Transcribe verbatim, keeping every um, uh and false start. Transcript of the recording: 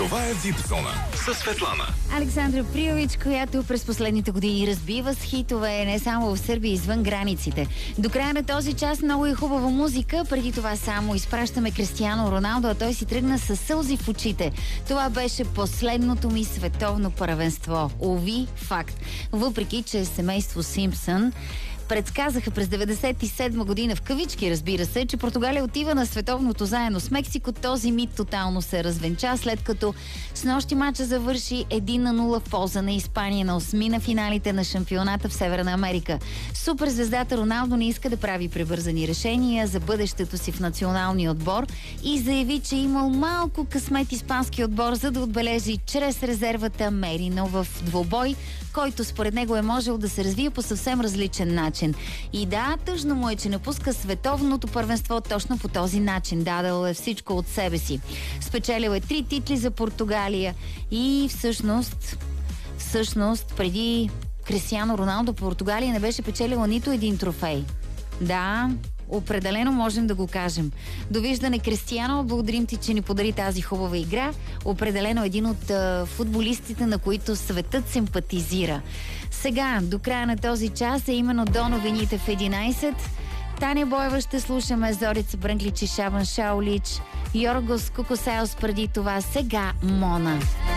Това е Випзона със Светлана. Александра Приович, която през последните години разбива с хитове не само в Сърбия, извън границите. До края на този час много е хубава музика. Преди това само изпращаме Кристиано Роналдо, а той си тръгна със сълзи в очите. Това беше последното ми световно първенство. Уви, факт. Въпреки, че семейство Симпсън предсказаха през деветдесет и седма година, в кавички разбира се, че Португалия отива на световното заедно с Мексико. Този мит тотално се развенча, след като с нощи мача завърши един на нула в полза на Испания на осми на финалите на шампионата в Северна Америка. Суперзвездата Роналдо не иска да прави пребързани решения за бъдещето си в националния отбор и заяви, че имал малко късмет испански отбор, за да отбележи чрез резервата Мерино в двубой, който според него е можел да се развие по съвсем различен начин. И да, тъжно му е, че напуска световното първенство точно по този начин. Дадал е всичко от себе си. Спечелил е три титли за Португалия и всъщност, всъщност преди Кристиано Роналдо Португалия не беше печелила нито един трофей. Да, определено можем да го кажем. Довиждане, Кристиано, благодарим ти, че ни подари тази хубава игра. Определено един от а, футболистите, на които светът симпатизира. Сега, до края на този час е именно до новините в единайсет. Таня Боева ще слушаме, Зорица Брънглич и Шабан Шаулич, Йоргос Кукосеос преди това, сега Мона.